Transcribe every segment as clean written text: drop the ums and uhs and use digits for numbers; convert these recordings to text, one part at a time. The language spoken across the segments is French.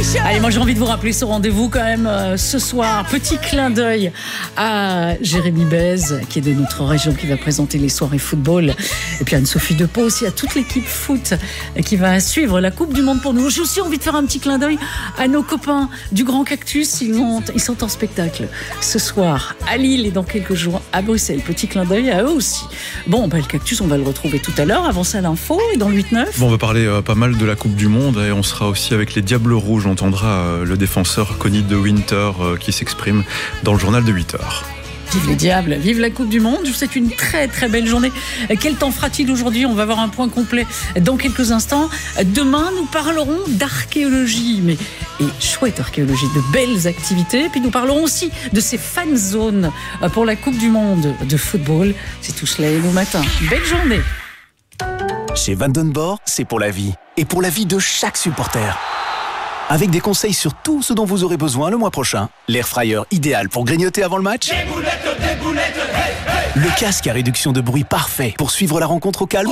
Allez, moi j'ai envie de vous rappeler ce rendez-vous quand même ce soir. Petit clin d'œil à Jérémy Bez, qui est de notre région, qui va présenter les soirées football. Et puis Anne-Sophie Depot aussi, à toute l'équipe foot qui va suivre la Coupe du Monde pour nous. J'ai aussi envie de faire un petit clin d'œil à nos copains du Grand Cactus. Ils sont en spectacle ce soir à Lille et dans quelques jours à Bruxelles. Petit clin d'œil à eux aussi. Bon, le Cactus, on va le retrouver tout à l'heure. Avant ça, l'info et dans le 8-9. Bon, on va parler pas mal de la Coupe du Monde et on sera aussi avec les Diables Rouges. On entendra le défenseur Connie de Winter qui s'exprime dans le journal de 8h. Vive les Diables, vive la Coupe du Monde. Je vous souhaite une très très belle journée. Quel temps fera-t-il aujourd'hui ? On va avoir un point complet dans quelques instants. Demain, nous parlerons d'archéologie, et chouette archéologie, de belles activités. Puis nous parlerons aussi de ces fan zones pour la Coupe du Monde de football. C'est tout cela et le matin. Belle journée. Chez Vandenborg, c'est pour la vie. Et pour la vie de chaque supporter. Avec des conseils sur tout ce dont vous aurez besoin le mois prochain. L'air fryer idéal pour grignoter avant le match. Des boulettes, hey, hey. Le casque à réduction de bruit parfait pour suivre la rencontre au calme.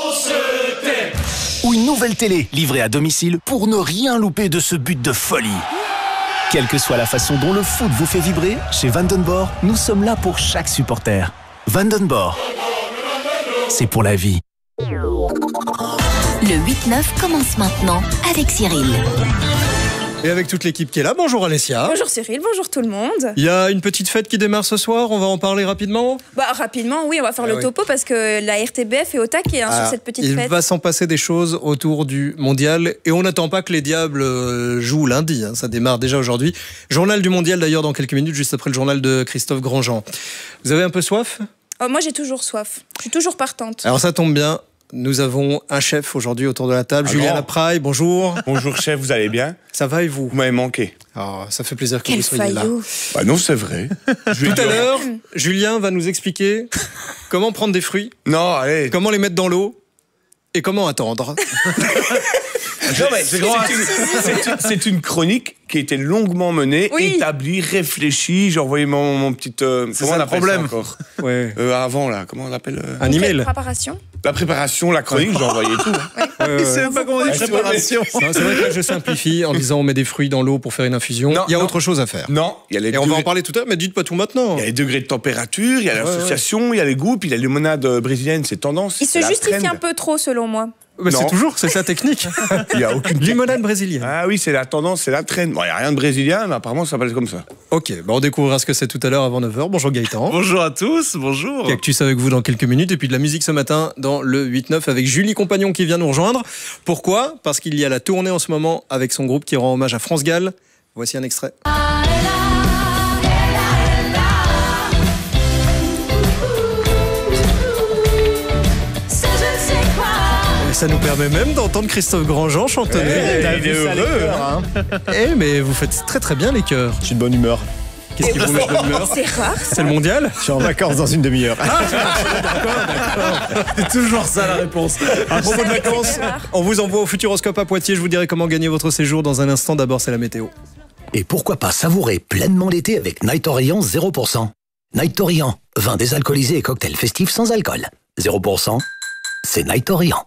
Ou une nouvelle télé livrée à domicile pour ne rien louper de ce but de folie. Quelle que soit la façon dont le foot vous fait vibrer, chez Vandenborg, nous sommes là pour chaque supporter. Vandenborg, c'est pour la vie. Le 8-9 commence maintenant avec Cyril. Et avec toute l'équipe qui est là. Bonjour Alessia. Bonjour Cyril, bonjour tout le monde. Il y a une petite fête qui démarre ce soir, on va en parler rapidement. Rapidement, oui, on va faire le topo parce que la RTBF est au taquet sur cette petite fête. Il va s'en passer des choses autour du mondial et on n'attend pas que les Diables jouent lundi, ça démarre déjà aujourd'hui. Journal du mondial d'ailleurs dans quelques minutes, juste après le journal de Christophe Grandjean. Vous avez un peu soif ? Moi j'ai toujours soif, je suis toujours partante. Alors ça tombe bien. Nous avons un chef aujourd'hui autour de la table, Julien Lapraille, bonjour. Bonjour chef, vous allez bien ? Ça va et vous ? Vous m'avez manqué. Ça fait plaisir que Quel vous soyez faillot. là. Non, c'est vrai. Tout à l'heure, Julien va nous expliquer comment prendre des fruits, comment les mettre dans l'eau et comment attendre. C'est une chronique qui a été longuement menée, établie, réfléchie. J'ai envoyé mon petit... c'est ça le problème. Avant, là, comment on l'appelle un email. Préparation. La préparation, la chronique, j'ai envoyé tout. Il sait pas comment on dit préparation. Non, c'est vrai que là, je simplifie en disant on met des fruits dans l'eau pour faire une infusion. Il y a autre chose à faire. Non, il y a les Et on va en parler tout à l'heure, mais dites pas tout maintenant. Il y a les degrés de température, il y a l'association, il y a les goûts, puis la limonade brésilienne, c'est tendance. Il se justifie un peu trop selon moi. C'est sa technique. Il n'y a aucune limonade brésilienne. Ah oui, c'est la tendance, c'est la trend. Bon, il n'y a rien de brésilien, mais apparemment, ça s'appelle comme ça. Ok, on découvrira ce que c'est tout à l'heure avant 9h. Bonjour Gaëtan. Bonjour à tous, bonjour. Cactus avec vous dans quelques minutes. Et puis de la musique ce matin dans le 8-9 avec Julie Compagnon qui vient nous rejoindre. Pourquoi ? Parce qu'il y a la tournée en ce moment avec son groupe qui rend hommage à France Gall. Voici un extrait. Ça nous permet même d'entendre Christophe Grandjean chantonner. Il est heureux. Mais vous faites très très bien les chœurs. Je suis de bonne humeur. Qu'est-ce qui vous met de bonne humeur ? C'est rare. C'est le mondial ? Je suis en vacances dans une demi-heure. D'accord. C'est toujours ça la réponse. À propos de vacances, on vous envoie au Futuroscope à Poitiers. Je vous dirai comment gagner votre séjour dans un instant. D'abord, c'est la météo. Et pourquoi pas savourer pleinement l'été avec Night Orient 0%. Night Orient, vin désalcoolisé et cocktail festif sans alcool. 0%, c'est Night Orient.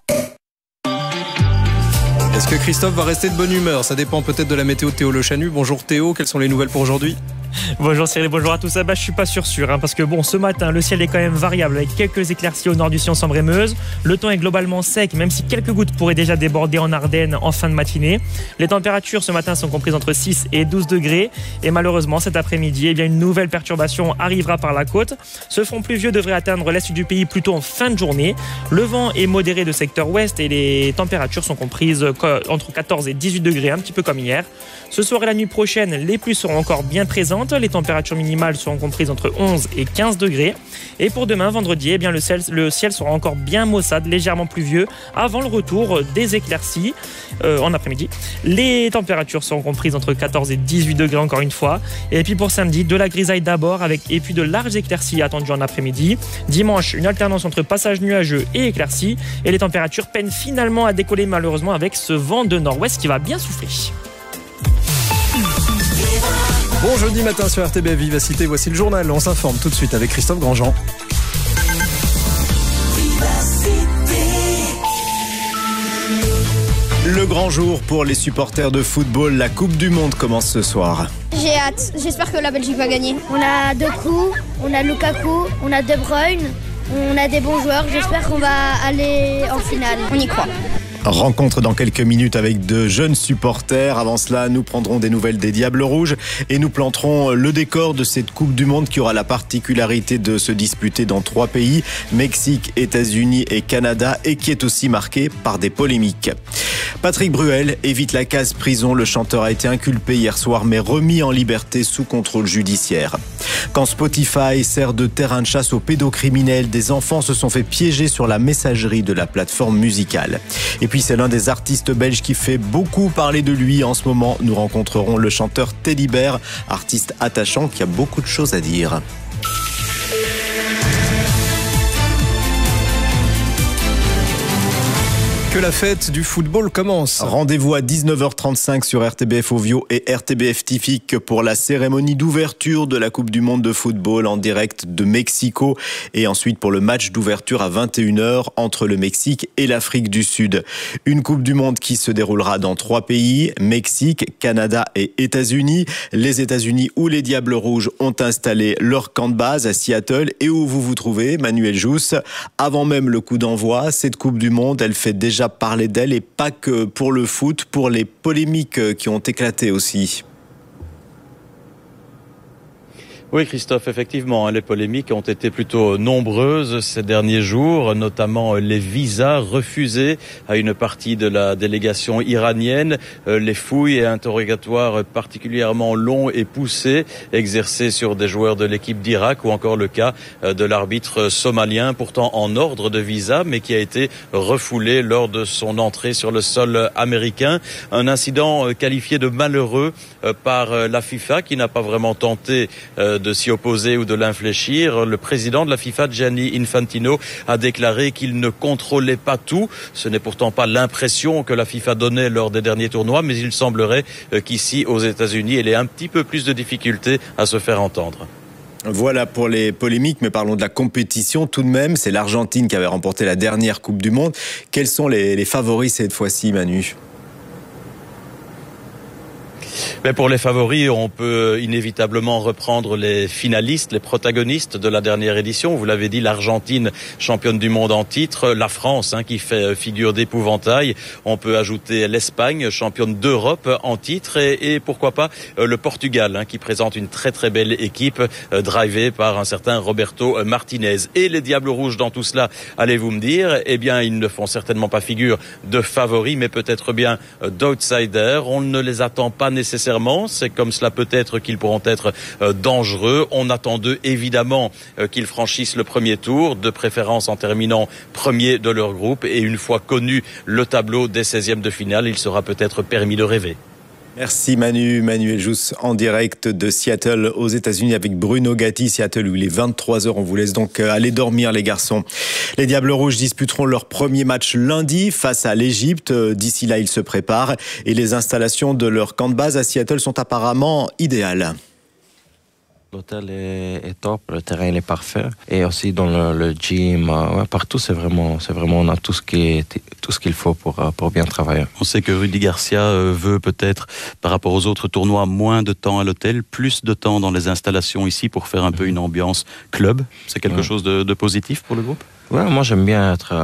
Est-ce que Christophe va rester de bonne humeur ? Ça dépend peut-être de la météo de Théo Le Chanu. Bonjour Théo, quelles sont les nouvelles pour aujourd'hui ? Bonjour Cyril, bonjour à tous. Je suis pas sûr, parce que ce matin, le ciel est quand même variable avec quelques éclaircies au nord du Sion, Sambre et Meuse. Le temps est globalement sec, même si quelques gouttes pourraient déjà déborder en Ardennes en fin de matinée. Les températures ce matin sont comprises entre 6 et 12 degrés. Et malheureusement, cet après-midi, une nouvelle perturbation arrivera par la côte. Ce front pluvieux devrait atteindre l'est du pays plutôt en fin de journée. Le vent est modéré de secteur ouest et les températures sont comprises entre 14 et 18 degrés, un petit peu comme hier. Ce soir et la nuit prochaine, les pluies seront encore bien présentes. Les températures minimales seront comprises entre 11 et 15 degrés. Et pour demain, vendredi, le ciel sera encore bien maussade, légèrement pluvieux, avant le retour des éclaircies en après-midi. Les températures seront comprises entre 14 et 18 degrés encore une fois. Et puis pour samedi, de la grisaille d'abord, et puis de larges éclaircies attendues en après-midi. Dimanche, une alternance entre passage nuageux et éclaircies. Et les températures peinent finalement à décoller malheureusement avec ce vent de nord-ouest qui va bien souffler. Bon jeudi matin sur RTBF Vivacité, voici le journal. On s'informe tout de suite avec Christophe Grandjean. Le grand grand jour pour les supporters de football. La Coupe du Monde commence ce soir. J'ai hâte. J'espère que la Belgique va gagner. On a Doku, on a Lukaku, on a De Bruyne, on a des bons joueurs. J'espère qu'on va aller en finale. On y croit. Rencontre dans quelques minutes avec de jeunes supporters. Avant cela, nous prendrons des nouvelles des Diables Rouges et nous planterons le décor de cette Coupe du Monde qui aura la particularité de se disputer dans 3 pays, Mexique, États-Unis et Canada, et qui est aussi marquée par des polémiques. Patrick Bruel évite la case prison. Le chanteur a été inculpé hier soir mais remis en liberté sous contrôle judiciaire. Quand Spotify sert de terrain de chasse aux pédocriminels, des enfants se sont fait piéger sur la messagerie de la plateforme musicale. Et puis c'est l'un des artistes belges qui fait beaucoup parler de lui en ce moment. Nous rencontrerons le chanteur Teddy Bear, artiste attachant qui a beaucoup de choses à dire. Que la fête du football commence. Rendez-vous à 19h35 sur RTBF Ovio et RTBF Tifik pour la cérémonie d'ouverture de la Coupe du Monde de football en direct de Mexico et ensuite pour le match d'ouverture à 21h entre le Mexique et l'Afrique du Sud. Une Coupe du Monde qui se déroulera dans 3 pays, Mexique, Canada et États-Unis. Les États-Unis où les Diables Rouges ont installé leur camp de base à Seattle et où vous vous trouvez, Manuel Jousse. Avant même le coup d'envoi, cette Coupe du Monde, elle fait déjà parler d'elle et pas que pour le foot, pour les polémiques qui ont éclaté aussi. Oui, Christophe, effectivement, les polémiques ont été plutôt nombreuses ces derniers jours, notamment les visas refusés à une partie de la délégation iranienne, les fouilles et interrogatoires particulièrement longs et poussés exercés sur des joueurs de l'équipe d'Irak ou encore le cas de l'arbitre somalien, pourtant en ordre de visa, mais qui a été refoulé lors de son entrée sur le sol américain. Un incident qualifié de malheureux par la FIFA qui n'a pas vraiment tenté de s'y opposer ou de l'infléchir. Le président de la FIFA, Gianni Infantino, a déclaré qu'il ne contrôlait pas tout. Ce n'est pourtant pas l'impression que la FIFA donnait lors des derniers tournois, mais il semblerait qu'ici, aux États-Unis, elle ait un petit peu plus de difficultés à se faire entendre. Voilà pour les polémiques, mais parlons de la compétition tout de même. C'est l'Argentine qui avait remporté la dernière Coupe du Monde. Quels sont les favoris cette fois-ci, Manu ? Mais pour les favoris, on peut inévitablement reprendre les finalistes, les protagonistes de la dernière édition. Vous l'avez dit, l'Argentine, championne du monde en titre. La France, qui fait figure d'épouvantail. On peut ajouter l'Espagne, championne d'Europe en titre. Et pourquoi pas le Portugal, qui présente une très très belle équipe, drivée par un certain Roberto Martinez. Et les Diables Rouges dans tout cela, allez-vous me dire, eh bien, ils ne font certainement pas figure de favoris, mais peut-être bien d'outsiders. On ne les attend pas nécessairement. C'est comme cela peut-être qu'ils pourront être dangereux. On attend d'eux évidemment qu'ils franchissent le premier tour, de préférence en terminant premier de leur groupe. Et une fois connu le tableau des 16e de finale, il sera peut-être permis de rêver. Merci Manuel Jousse en direct de Seattle aux États-Unis avec Bruno Gatti. Seattle où il est 23h. On vous laisse donc aller dormir les garçons. Les Diables Rouges disputeront leur premier match lundi face à l'Égypte. D'ici là, ils se préparent et les installations de leur camp de base à Seattle sont apparemment idéales. L'hôtel est top, le terrain est parfait et aussi dans le gym, partout c'est vraiment on a tout ce qu'il faut pour bien travailler. On sait que Rudy Garcia veut peut-être par rapport aux autres tournois moins de temps à l'hôtel, plus de temps dans les installations ici pour faire un peu une ambiance club. C'est quelque chose de positif pour le groupe? Ouais, moi j'aime bien être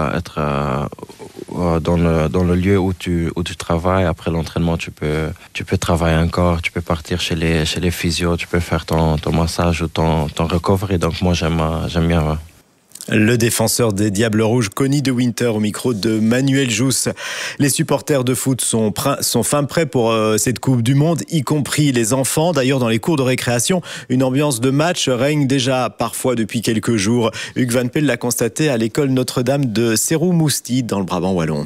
dans le lieu où tu travailles. Après l'entraînement, tu peux travailler encore, tu peux partir chez les physios, tu peux faire ton massage ou ton recovery. Donc moi j'aime bien. Ouais. Le défenseur des Diables Rouges, Connie de Winter, au micro de Manuel Jousse. Les supporters de foot sont fin prêts pour cette Coupe du Monde, y compris les enfants. D'ailleurs, dans les cours de récréation, une ambiance de match règne déjà parfois depuis quelques jours. Hugues Van Pell l'a constaté à l'école Notre-Dame de Serroux-Mousty, dans le Brabant wallon.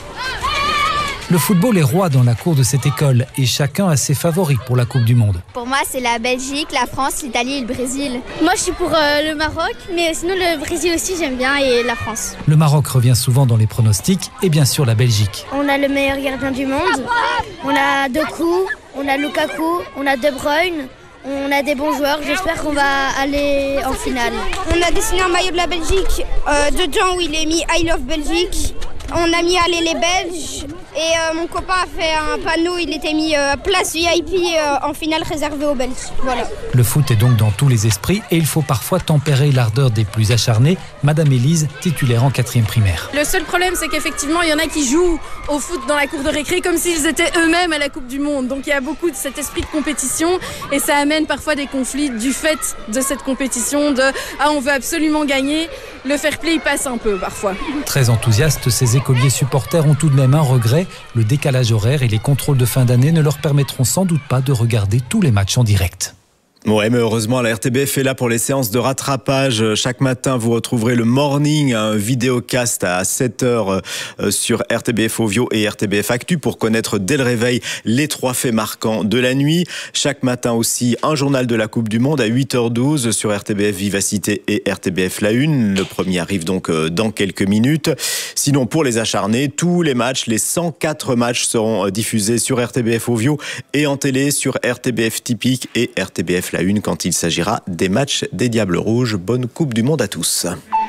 Le football est roi dans la cour de cette école et chacun a ses favoris pour la Coupe du Monde. Pour moi, c'est la Belgique, la France, l'Italie et le Brésil. Moi, je suis pour le Maroc, mais sinon le Brésil aussi, j'aime bien, et la France. Le Maroc revient souvent dans les pronostics et bien sûr la Belgique. On a le meilleur gardien du monde, on a Doku, on a Lukaku, on a De Bruyne. On a des bons joueurs, j'espère qu'on va aller en finale. On a dessiné un maillot de la Belgique, dedans où il est mis I Love Belgique. On a mis Allez les Belges. Et mon copain a fait un panneau, il était mis place VIP en finale réservée aux Belges. Voilà. Le foot est donc dans tous les esprits et il faut parfois tempérer l'ardeur des plus acharnés. Madame Élise, titulaire en 4e primaire. Le seul problème, c'est qu'effectivement, il y en a qui jouent au foot dans la cour de récré comme s'ils étaient eux-mêmes à la Coupe du Monde. Donc il y a beaucoup de cet esprit de compétition et ça amène parfois des conflits du fait de cette compétition, de « ah, on veut absolument gagner ». Le fair play passe un peu parfois. Très enthousiastes, ces écoliers supporters ont tout de même un regret. Le décalage horaire et les contrôles de fin d'année ne leur permettront sans doute pas de regarder tous les matchs en direct. Ouais, mais heureusement, la RTBF est là pour les séances de rattrapage. Chaque matin, vous retrouverez le morning, un vidéocast à 7h sur RTBF Ovio et RTBF Actu pour connaître dès le réveil les 3 faits marquants de la nuit. Chaque matin aussi, un journal de la Coupe du Monde à 8h12 sur RTBF Vivacité et RTBF La Une. Le premier arrive donc dans quelques minutes. Sinon, pour les acharnés, tous les matchs, les 104 matchs seront diffusés sur RTBF Ovio et en télé sur RTBF Typique et RTBF La Une quand il s'agira des matchs des Diables Rouges. Bonne Coupe du Monde à tous.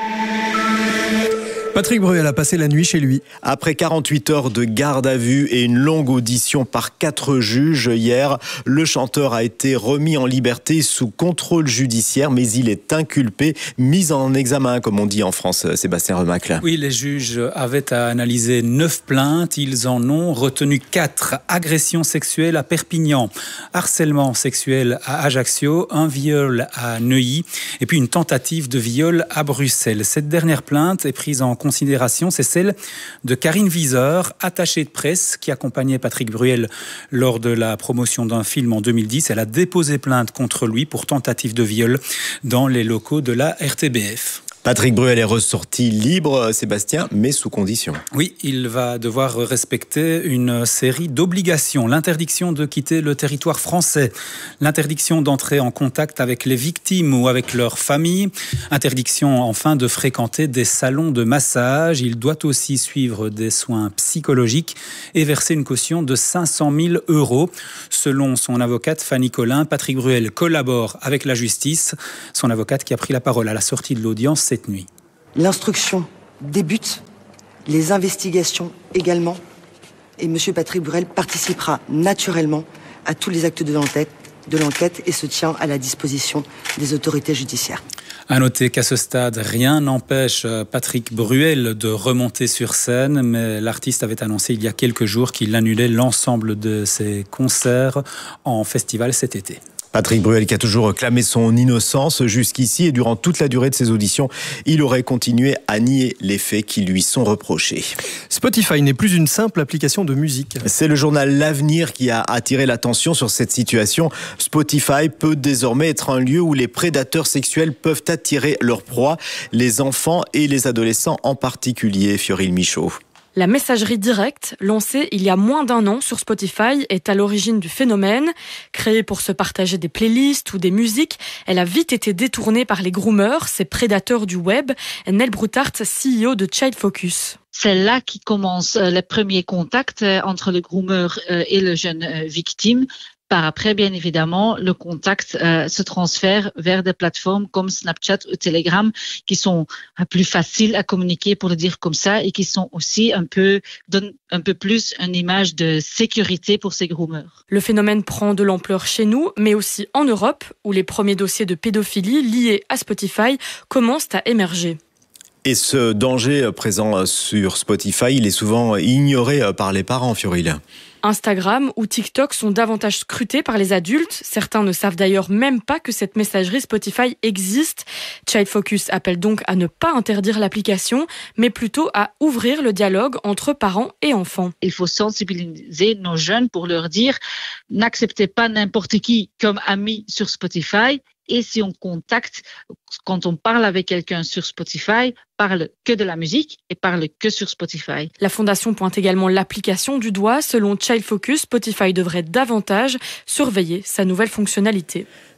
Patrick Bruel a passé la nuit chez lui. Après 48 heures de garde à vue et une longue audition par 4 juges hier, le chanteur a été remis en liberté sous contrôle judiciaire, mais il est inculpé, mis en examen, comme on dit en France. Sébastien Remacle. Oui, les juges avaient à analyser 9 plaintes. Ils en ont retenu 4. Agression sexuelle à Perpignan, harcèlement sexuel à Ajaccio, un viol à Neuilly et puis une tentative de viol à Bruxelles. Cette dernière plainte est prise en considération, c'est celle de Karine Viseur, attachée de presse qui accompagnait Patrick Bruel lors de la promotion d'un film en 2010. Elle a déposé plainte contre lui pour tentative de viol dans les locaux de la RTBF. Patrick Bruel est ressorti libre, Sébastien, mais sous condition. Oui, il va devoir respecter une série d'obligations. L'interdiction de quitter le territoire français, l'interdiction d'entrer en contact avec les victimes ou avec leurs familles, interdiction enfin de fréquenter des salons de massage. Il doit aussi suivre des soins psychologiques et verser une caution de 500 000 €. Selon son avocate Fanny Collin, Patrick Bruel collabore avec la justice. Son avocate qui a pris la parole à la sortie de l'audience cette nuit. L'instruction débute, les investigations également, et M. Patrick Bruel participera naturellement à tous les actes de l'enquête et se tient à la disposition des autorités judiciaires. À noter qu'à ce stade, rien n'empêche Patrick Bruel de remonter sur scène, mais l'artiste avait annoncé il y a quelques jours qu'il annulait l'ensemble de ses concerts en festival cet été. Patrick Bruel qui a toujours clamé son innocence jusqu'ici et durant toute la durée de ses auditions, il aurait continué à nier les faits qui lui sont reprochés. Spotify n'est plus une simple application de musique. C'est le journal L'Avenir qui a attiré l'attention sur cette situation. Spotify peut désormais être un lieu où les prédateurs sexuels peuvent attirer leurs proies, les enfants et les adolescents en particulier. Fioril Michaud. La messagerie directe, lancée il y a moins d'1 an sur Spotify, est à l'origine du phénomène. Créée pour se partager des playlists ou des musiques, elle a vite été détournée par les groomers, ces prédateurs du web. Nell Broutart, CEO de Child Focus. C'est là qui commence les premiers contacts entre le groomer et le jeune victime. Par après, bien évidemment, le contact se transfère vers des plateformes comme Snapchat ou Telegram qui sont plus faciles à communiquer, pour le dire comme ça, et qui sont aussi donnent un peu plus une image de sécurité pour ces groomers. Le phénomène prend de l'ampleur chez nous, mais aussi en Europe, où les premiers dossiers de pédophilie liés à Spotify commencent à émerger. Et ce danger présent sur Spotify, il est souvent ignoré par les parents, Fioril. Instagram ou TikTok sont davantage scrutés par les adultes. Certains ne savent d'ailleurs même pas que cette messagerie Spotify existe. Child Focus appelle donc à ne pas interdire l'application, mais plutôt à ouvrir le dialogue entre parents et enfants. Il faut sensibiliser nos jeunes pour leur dire « n'acceptez pas n'importe qui comme ami sur Spotify ». Et si on contacte, quand on parle avec quelqu'un sur Spotify, parle que de la musique et parle que sur Spotify. La Fondation pointe également l'application du doigt. Selon Child Focus, Spotify devrait davantage surveiller sa nouvelle fonctionnalité.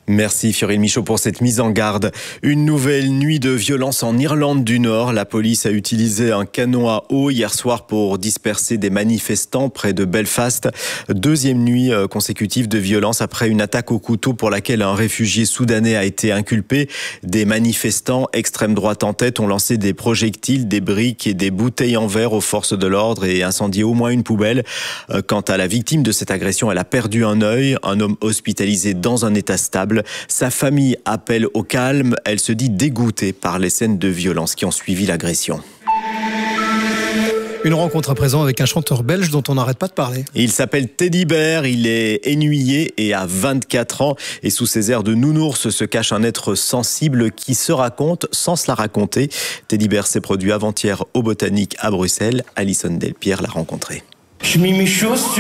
Merci Fioril Michaud pour cette mise en garde. Une nouvelle nuit de violence en Irlande du Nord. La police a utilisé un canon à eau hier soir pour disperser des manifestants près de Belfast. Deuxième nuit consécutive de violence après une attaque au couteau pour laquelle un réfugié soudanais a été inculpé. Des manifestants extrême droite en tête ont lancé des projectiles, des briques et des bouteilles en verre aux forces de l'ordre et incendié au moins une poubelle. Quant à la victime de cette agression, elle a perdu un œil. Un homme hospitalisé dans un état stable. Sa famille appelle au calme. Elle se dit dégoûtée par les scènes de violence qui ont suivi l'agression. Une rencontre à présent avec un chanteur belge dont on n'arrête pas de parler. Il s'appelle Teddy Bear, il est ennuyé et a 24 ans. Et sous ses airs de nounours se cache un être sensible qui se raconte sans se la raconter. Teddy Bear s'est produit avant-hier au Botanique à Bruxelles. Alison Delpierre l'a rencontré. Je mets mes chaussures.